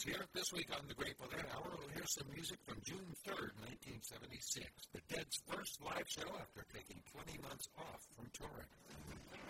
Jones here. This week on the Grateful Dead Hour, we'll hear some music from June 3rd, 1976, the Dead's first live show after taking 20 months off from touring.